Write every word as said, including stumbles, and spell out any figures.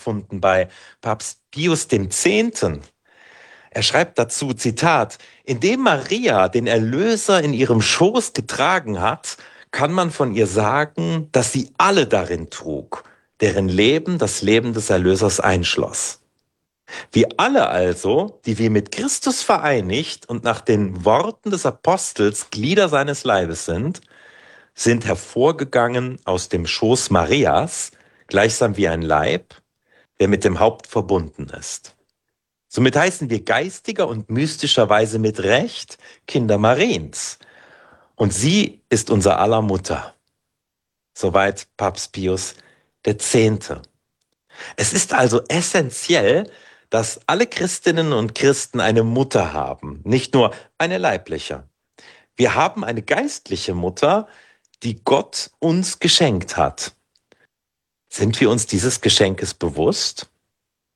gefunden bei Papst Pius dem Zehnten. Er schreibt dazu, Zitat, indem Maria den Erlöser in ihrem Schoß getragen hat, kann man von ihr sagen, dass sie alle darin trug, deren Leben das Leben des Erlösers einschloss. Wir alle also, die wir mit Christus vereinigt und nach den Worten des Apostels Glieder seines Leibes sind, sind hervorgegangen aus dem Schoß Marias, gleichsam wie ein Leib, der mit dem Haupt verbunden ist. Somit heißen wir geistiger und mystischerweise mit Recht Kinder Mariens. Und sie ist unser aller Mutter. Soweit Papst Pius der Zehnte. Es ist also essentiell, dass alle Christinnen und Christen eine Mutter haben, nicht nur eine leibliche. Wir haben eine geistliche Mutter, die Gott uns geschenkt hat. Sind wir uns dieses Geschenkes bewusst?